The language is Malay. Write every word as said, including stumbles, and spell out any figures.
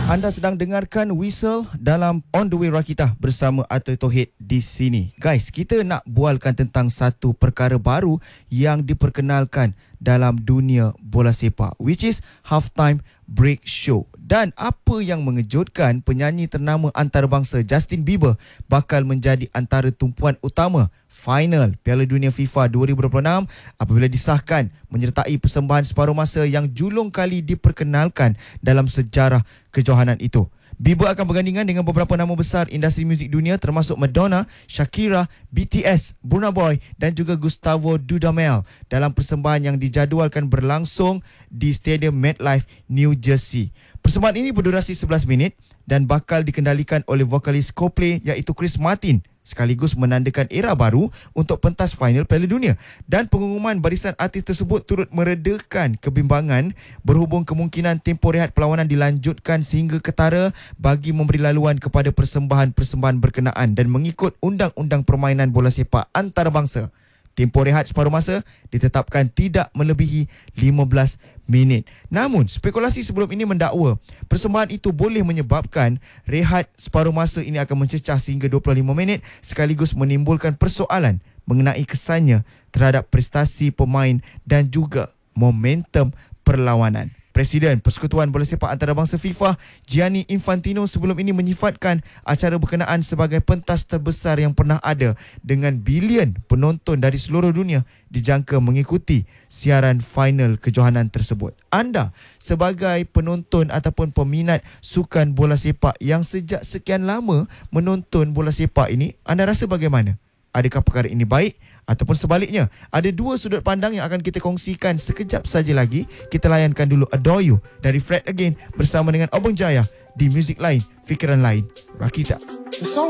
Anda sedang dengarkan Whistle dalam On The Way Rakita bersama Atoy Tauhid di sini. Guys, kita nak bualkan tentang satu perkara baru yang diperkenalkan dalam dunia bola sepak, which is Halftime Break Show. Dan apa yang mengejutkan, penyanyi ternama antarabangsa Justin Bieber bakal menjadi antara tumpuan utama final Piala Dunia FIFA dua ribu dua puluh enam apabila disahkan menyertai persembahan separuh masa yang julung kali diperkenalkan dalam sejarah kejohanan itu. Bieber akan bergandingan dengan beberapa nama besar industri muzik dunia termasuk Madonna, Shakira, B T S, Burna Boy dan juga Gustavo Dudamel dalam persembahan yang dijadualkan berlangsung di Stadium MetLife, New Jersey. Persembahan ini berdurasi sebelas minit dan bakal dikendalikan oleh vokalis Coldplay iaitu Chris Martin, sekaligus menandakan era baru untuk pentas final Piala Dunia. Dan pengumuman barisan artis tersebut turut meredakan kebimbangan berhubung kemungkinan tempoh rehat perlawanan dilanjutkan sehingga ketara bagi memberi laluan kepada persembahan-persembahan berkenaan. Dan mengikut Undang-Undang Permainan Bola Sepak Antarabangsa, tempoh rehat separuh masa ditetapkan tidak melebihi lima belas minit. Namun, spekulasi sebelum ini mendakwa persembahan itu boleh menyebabkan rehat separuh masa ini akan mencecah sehingga dua puluh lima minit, sekaligus menimbulkan persoalan mengenai kesannya terhadap prestasi pemain dan juga momentum perlawanan. Presiden Persekutuan Bola Sepak Antarabangsa FIFA, Gianni Infantino, sebelum ini menyifatkan acara berkenaan sebagai pentas terbesar yang pernah ada dengan bilion penonton dari seluruh dunia dijangka mengikuti siaran final kejohanan tersebut. Anda sebagai penonton ataupun peminat sukan bola sepak yang sejak sekian lama menonton bola sepak ini, anda rasa bagaimana? Adakah perkara ini baik ataupun sebaliknya? Ada dua sudut pandang yang akan kita kongsikan sekejap saja lagi. Kita layankan dulu Adore You dari Fred Again bersama dengan Obong Jaya di Music Lain, Fikiran Lain, Rakita.